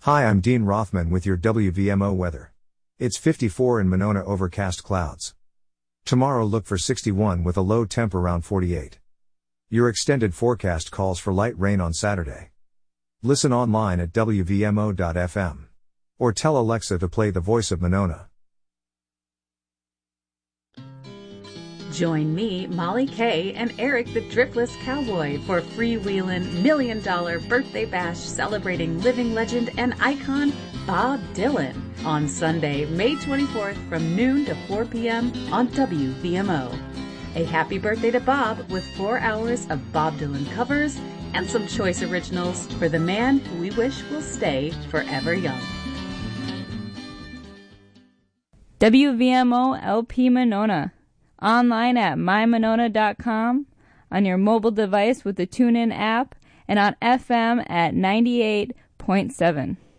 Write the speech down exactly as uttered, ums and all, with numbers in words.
Hi, I'm Dean Rothman with your W V M O weather. It's fifty-four in Monona, overcast clouds. Tomorrow look for sixty-one with a low temp around forty-eight. Your extended forecast calls for light rain on Saturday. Listen online at W V M O dot F M. Or tell Alexa to play The Voice of Monona. Join me, Molly Kay, and Eric the Driftless Cowboy for a freewheelin' million dollar birthday bash celebrating living legend and icon Bob Dylan on Sunday, May twenty-fourth from noon to four p.m. on W V M O. A happy birthday to Bob with four hours of Bob Dylan covers and some choice originals for the man who we wish will stay forever young. W V M O L P Monona. Online at my monona dot com, on your mobile device with the TuneIn app, and on F M at ninety-eight point seven.